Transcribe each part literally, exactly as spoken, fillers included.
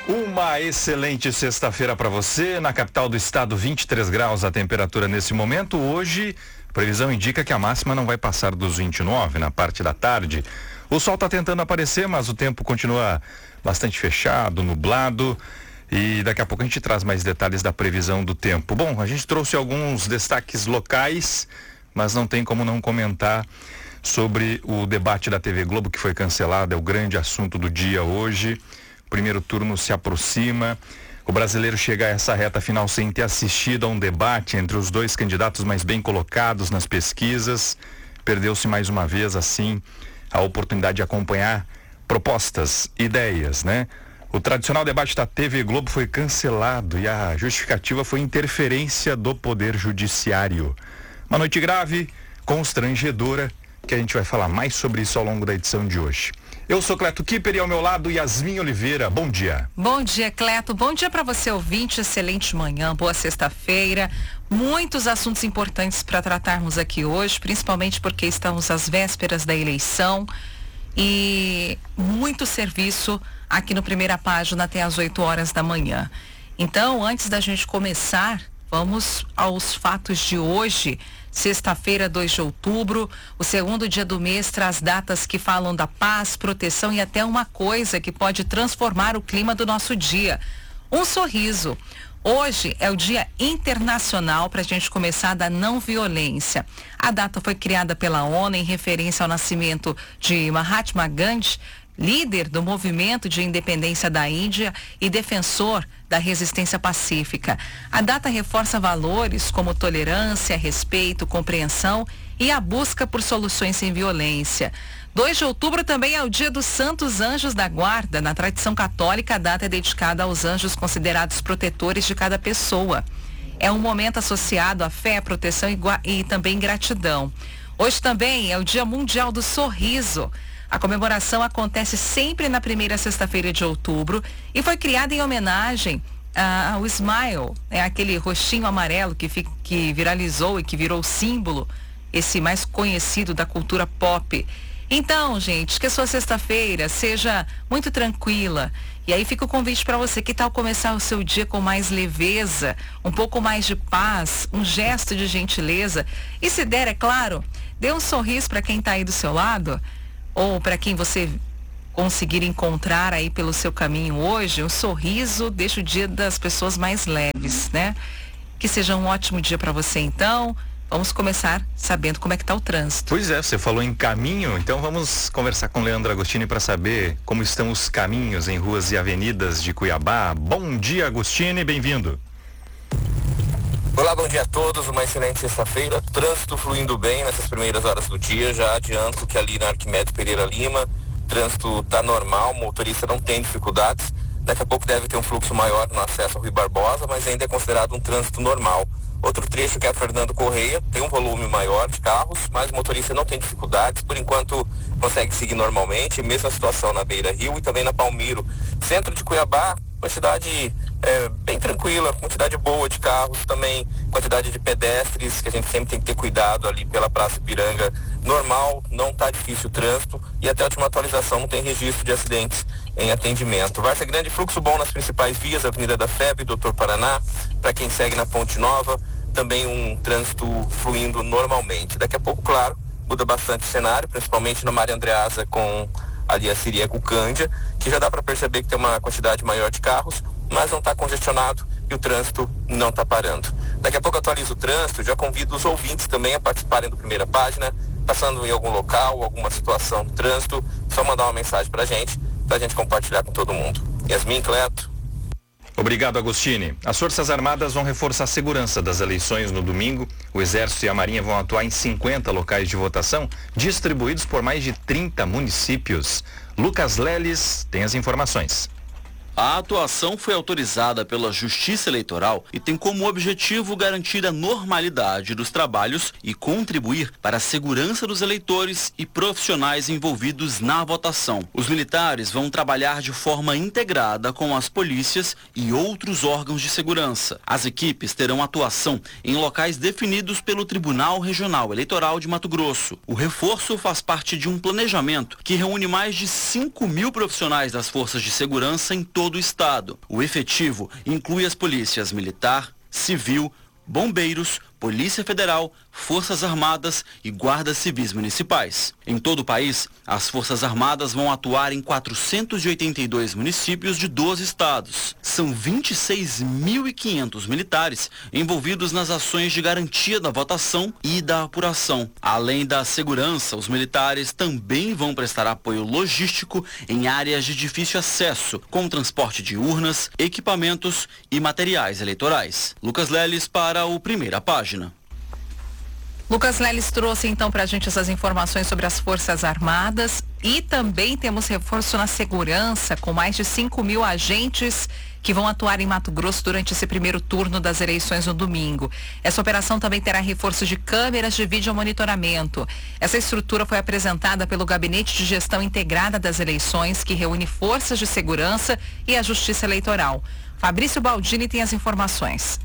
Uma excelente sexta-feira para você. Na capital do estado, vinte e três graus a temperatura nesse momento. Hoje, a previsão indica que a máxima não vai passar dos vinte e nove na parte da tarde. O sol está tentando aparecer, mas o tempo continua bastante fechado, nublado. E daqui a pouco a gente traz mais detalhes da previsão do tempo. Bom, a gente trouxe alguns destaques locais, mas não tem como não comentar sobre o debate da T V Globo que foi cancelado. É o grande assunto do dia hoje. O primeiro turno se aproxima. O brasileiro chega a essa reta final sem ter assistido a um debate entre os dois candidatos mais bem colocados nas pesquisas. Perdeu-se mais uma vez, assim, a oportunidade de acompanhar propostas, ideias, né? O tradicional debate da T V Globo foi cancelado e a justificativa foi interferência do Poder Judiciário. Uma noite grave, constrangedora, que a gente vai falar mais sobre isso ao longo da edição de hoje. Eu sou Cleto Kipper e ao meu lado Yasmin Oliveira. Bom dia. Bom dia, Cleto. Bom dia para você, ouvinte. Excelente manhã, boa sexta-feira. Muitos assuntos importantes para tratarmos aqui hoje, principalmente porque estamos às vésperas da eleição e muito serviço aqui no Primeira Página até às oito horas da manhã. Então, antes da gente começar, vamos aos fatos de hoje. Sexta-feira, dois de outubro, o segundo dia do mês traz datas que falam da paz, proteção e até uma coisa que pode transformar o clima do nosso dia: um sorriso. Hoje é o Dia Internacional, para a gente começar, da não violência. A data foi criada pela ONU em referência ao nascimento de Mahatma Gandhi, líder do movimento de independência da Índia e defensor da resistência pacífica. A data reforça valores como tolerância, respeito, compreensão e a busca por soluções sem violência. dois de outubro também é o dia dos Santos Anjos da Guarda. Na tradição católica, a data é dedicada aos anjos considerados protetores de cada pessoa. É um momento associado à fé, proteção e, e também gratidão. Hoje também é o Dia Mundial do Sorriso. A comemoração acontece sempre na primeira sexta-feira de outubro e foi criada em homenagem ah, ao Smile, é aquele rostinho amarelo que, fi, que viralizou e que virou símbolo, esse mais conhecido da cultura pop. Então, gente, que a sua sexta-feira seja muito tranquila. E aí fica o convite para você, que tal começar o seu dia com mais leveza, um pouco mais de paz, um gesto de gentileza. E se der, é claro, dê um sorriso para quem está aí do seu lado, ou para quem você conseguir encontrar aí pelo seu caminho hoje. Um sorriso deixa o dia das pessoas mais leves, né? Que seja um ótimo dia para você, então. Vamos começar sabendo como é que está o trânsito. Pois é, você falou em caminho, então vamos conversar com o Leandro Agostini para saber como estão os caminhos em ruas e avenidas de Cuiabá. Bom dia, Agostini, bem-vindo. Olá, bom dia a todos, uma excelente sexta-feira, trânsito fluindo bem nessas primeiras horas do dia. Já adianto que ali na Arquimedes Pereira Lima, trânsito está normal, o motorista não tem dificuldades. Daqui a pouco deve ter um fluxo maior no acesso ao Rui Barbosa, mas ainda é considerado um trânsito normal. Outro trecho que é Fernando Correia, tem um volume maior de carros, mas o motorista não tem dificuldades, por enquanto consegue seguir normalmente. Mesma situação na Beira Rio e também na Palmiro. Centro de Cuiabá, quantidade é, bem tranquila, quantidade boa de carros, também quantidade de pedestres, que a gente sempre tem que ter cuidado ali pela Praça Ipiranga. Normal, não está difícil o trânsito e até a última atualização não tem registro de acidentes em atendimento. Várzea Grande, fluxo bom nas principais vias, Avenida da F E B, Doutor Paraná, para quem segue na Ponte Nova, também um trânsito fluindo normalmente. Daqui a pouco, claro, muda bastante o cenário, principalmente na Maria Andreasa com ali a Siriaco Cândia, que já dá para perceber que tem uma quantidade maior de carros, mas não está congestionado e o trânsito não está parando. Daqui a pouco atualizo o trânsito, já convido os ouvintes também a participarem do Primeira Página, passando em algum local, alguma situação do trânsito, só mandar uma mensagem para a gente, para a gente compartilhar com todo mundo. Yasmin, Cleto. Obrigado, Agostini. As Forças Armadas vão reforçar a segurança das eleições no domingo. O Exército e a Marinha vão atuar em cinquenta locais de votação, distribuídos por mais de trinta municípios. Lucas Leles tem as informações. A atuação foi autorizada pela Justiça Eleitoral e tem como objetivo garantir a normalidade dos trabalhos e contribuir para a segurança dos eleitores e profissionais envolvidos na votação. Os militares vão trabalhar de forma integrada com as polícias e outros órgãos de segurança. As equipes terão atuação em locais definidos pelo Tribunal Regional Eleitoral de Mato Grosso. O reforço faz parte de um planejamento que reúne mais de cinco mil profissionais das forças de segurança em todo todo o estado. O efetivo inclui as polícias militar, civil, bombeiros, Polícia Federal, Forças Armadas e Guardas Civis Municipais. Em todo o país, as Forças Armadas vão atuar em quatrocentos e oitenta e dois municípios de doze estados. São vinte e seis mil e quinhentos militares envolvidos nas ações de garantia da votação e da apuração. Além da segurança, os militares também vão prestar apoio logístico em áreas de difícil acesso, com transporte de urnas, equipamentos e materiais eleitorais. Lucas Leles para o Primeira Página. Lucas Leles trouxe então para a gente essas informações sobre as Forças Armadas e também temos reforço na segurança com mais de cinco mil agentes que vão atuar em Mato Grosso durante esse primeiro turno das eleições no domingo. Essa operação também terá reforço de câmeras de vídeo monitoramento. Essa estrutura foi apresentada pelo Gabinete de Gestão Integrada das Eleições, que reúne forças de segurança e a Justiça Eleitoral. Fabrício Baldini tem as informações.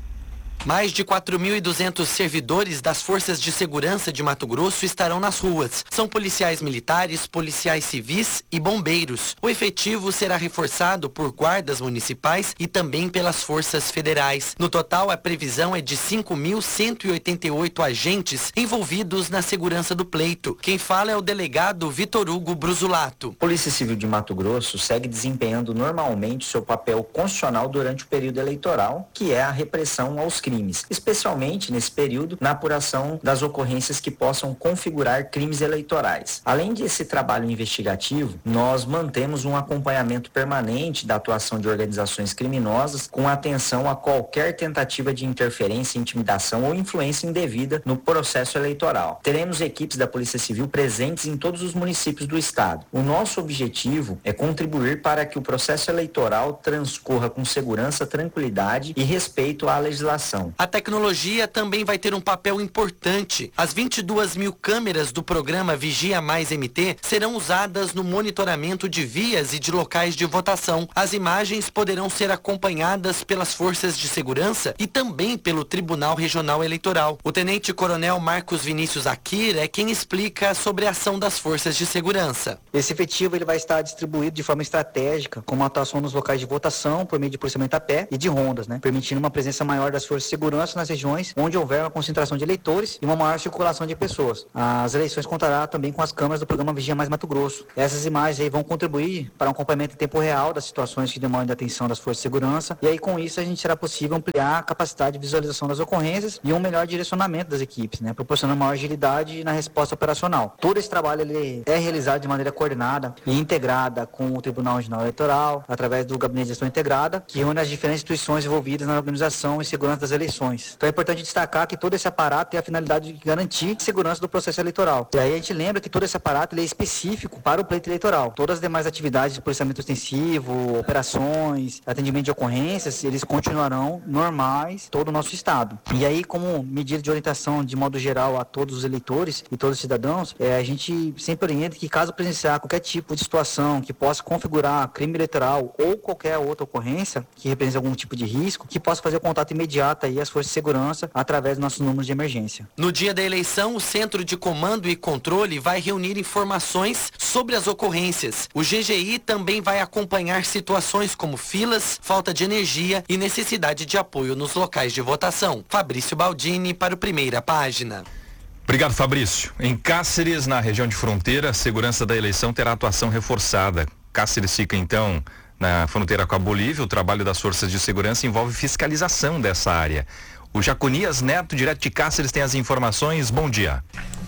Mais de quatro mil e duzentos servidores das Forças de Segurança de Mato Grosso estarão nas ruas. São policiais militares, policiais civis e bombeiros. O efetivo será reforçado por guardas municipais e também pelas forças federais. No total, a previsão é de cinco mil cento e oitenta e oito agentes envolvidos na segurança do pleito. Quem fala é o delegado Vitor Hugo Brusulato. A Polícia Civil de Mato Grosso segue desempenhando normalmente seu papel constitucional durante o período eleitoral, que é a repressão aos crimes. Crimes, especialmente nesse período na apuração das ocorrências que possam configurar crimes eleitorais. Além desse trabalho investigativo, nós mantemos um acompanhamento permanente da atuação de organizações criminosas com atenção a qualquer tentativa de interferência, intimidação ou influência indevida no processo eleitoral. Teremos equipes da Polícia Civil presentes em todos os municípios do estado. O nosso objetivo é contribuir para que o processo eleitoral transcorra com segurança, tranquilidade e respeito à legislação. A tecnologia também vai ter um papel importante. As vinte e duas mil câmeras do programa Vigia Mais M T serão usadas no monitoramento de vias e de locais de votação. As imagens poderão ser acompanhadas pelas forças de segurança e também pelo Tribunal Regional Eleitoral. O tenente-coronel Marcos Vinícius Akir é quem explica sobre a ação das forças de segurança. Esse efetivo ele vai estar distribuído de forma estratégica, com uma atuação nos locais de votação por meio de policiamento a pé e de rondas, né, permitindo uma presença maior das forças de segurança nas regiões onde houver uma concentração de eleitores e uma maior circulação de pessoas. As eleições contará também com as câmeras do programa Vigia Mais Mato Grosso. Essas imagens aí vão contribuir para um acompanhamento em tempo real das situações que demandam a atenção das forças de segurança e aí com isso a gente será possível ampliar a capacidade de visualização das ocorrências e um melhor direcionamento das equipes, né, proporcionando maior agilidade na resposta operacional. Todo esse trabalho ele é realizado de maneira coordenada e integrada com o Tribunal Regional Eleitoral, através do Gabinete de Gestão Integrada, que reúne as diferentes instituições envolvidas na organização e segurança das eleições. Então é importante destacar que todo esse aparato tem a finalidade de garantir a segurança do processo eleitoral. E aí a gente lembra que todo esse aparato ele é específico para o pleito eleitoral. Todas as demais atividades de policiamento ostensivo, operações, atendimento de ocorrências, eles continuarão normais em todo o nosso estado. E aí, como medida de orientação de modo geral a todos os eleitores e todos os cidadãos, é, a gente sempre orienta que caso presenciar qualquer tipo de situação que possa configurar crime eleitoral ou qualquer outra ocorrência que represente algum tipo de risco, que possa fazer o contato imediato aí às forças de segurança através dos nossos números de emergência. No dia da eleição, o Centro de Comando e Controle vai reunir informações sobre as ocorrências. O G G I também vai acompanhar situações como filas, falta de energia e necessidade de apoio nos locais de votação. Fabrício Baldini para o Primeira Página. Obrigado, Fabrício. Em Cáceres, na região de fronteira, a segurança da eleição terá atuação reforçada. Cáceres fica, então, na fronteira com a Bolívia. O trabalho das forças de segurança envolve fiscalização dessa área. O Jaconias Neto, direto de Cáceres, tem as informações. Bom dia.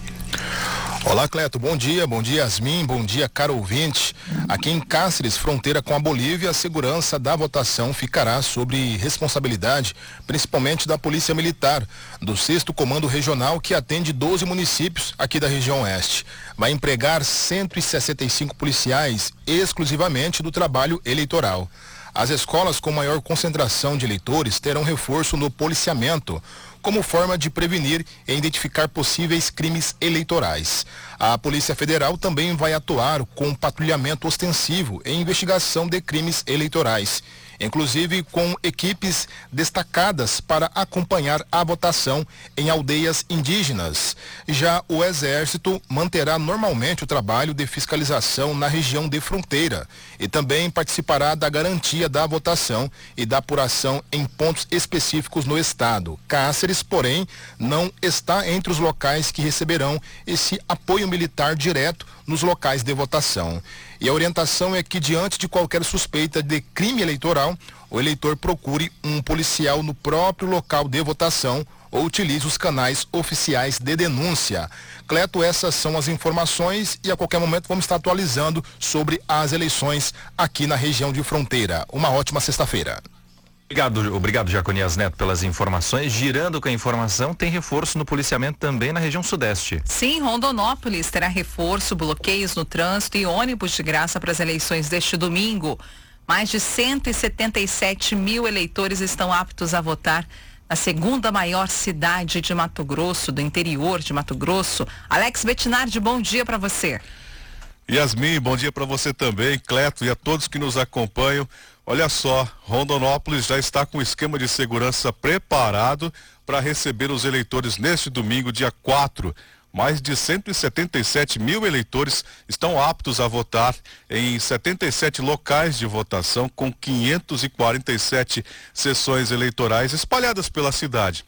Olá, Cleto, bom dia, bom dia, Yasmin, bom dia, caro ouvinte. Aqui em Cáceres, fronteira com a Bolívia, a segurança da votação ficará sob responsabilidade, principalmente da Polícia Militar, do sexto Comando Regional, que atende doze municípios aqui da região oeste. Vai empregar cento e sessenta e cinco policiais exclusivamente do trabalho eleitoral. As escolas com maior concentração de eleitores terão reforço no policiamento, como forma de prevenir e identificar possíveis crimes eleitorais. A Polícia Federal também vai atuar com patrulhamento ostensivo em investigação de crimes eleitorais. inclusive com equipes destacadas para acompanhar a votação em aldeias indígenas. Já o Exército manterá normalmente o trabalho de fiscalização na região de fronteira e também participará da garantia da votação e da apuração em pontos específicos no estado. Cáceres, porém, não está entre os locais que receberão esse apoio militar direto nos locais de votação. E a orientação é que, diante de qualquer suspeita de crime eleitoral, o eleitor procure um policial no próprio local de votação ou utilize os canais oficiais de denúncia. Cleto, essas são as informações e a qualquer momento vamos estar atualizando sobre as eleições aqui na região de fronteira. Uma ótima sexta-feira. Obrigado, obrigado Jaconias Neto pelas informações. Girando com a informação, tem reforço no policiamento também na região sudeste. Sim, Rondonópolis terá reforço, bloqueios no trânsito e ônibus de graça para as eleições deste domingo. Mais de cento e setenta e sete mil eleitores estão aptos a votar na segunda maior cidade de Mato Grosso, do interior de Mato Grosso. Alex Bettinardi, bom dia para você. Yasmin, bom dia para você também, Cleto, e a todos que nos acompanham. Olha só, Rondonópolis já está com o esquema de segurança preparado para receber os eleitores neste domingo, dia quatro. Mais de cento e setenta e sete mil eleitores estão aptos a votar em setenta e sete locais de votação, com quinhentas e quarenta e sete sessões eleitorais espalhadas pela cidade.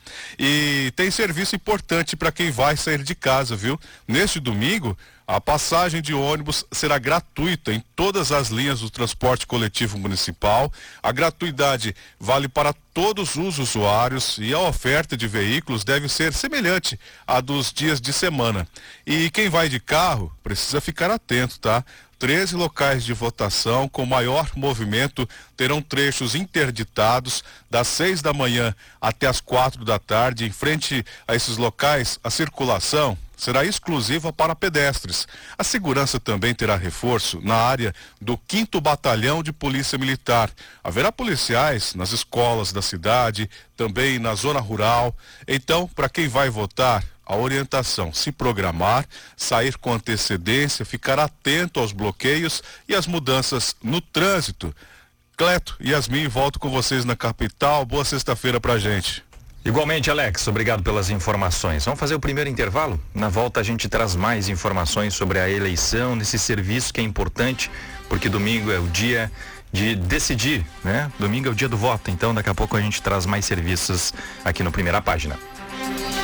E tem serviço importante para quem vai sair de casa, viu? Neste domingo, a passagem de ônibus será gratuita em todas as linhas do transporte coletivo municipal. A gratuidade vale para todos os usuários e a oferta de veículos deve ser semelhante à dos dias de semana. E quem vai de carro precisa ficar atento, tá? treze locais de votação com maior movimento terão trechos interditados das seis da manhã até as quatro da tarde. Em frente a esses locais, a circulação será exclusiva para pedestres. A segurança também terá reforço na área do quinto Batalhão de Polícia Militar. Haverá policiais nas escolas da cidade, também na zona rural. Então, para quem vai votar, a orientação: se programar, sair com antecedência, ficar atento aos bloqueios e às mudanças no trânsito. Cleto e Yasmin, volto com vocês na capital. Boa sexta-feira pra gente. Igualmente, Alex, obrigado pelas informações. Vamos fazer o primeiro intervalo? Na volta a gente traz mais informações sobre a eleição, nesse serviço que é importante, porque domingo é o dia de decidir, né? Domingo é o dia do voto, então daqui a pouco a gente traz mais serviços aqui no Primeira Página.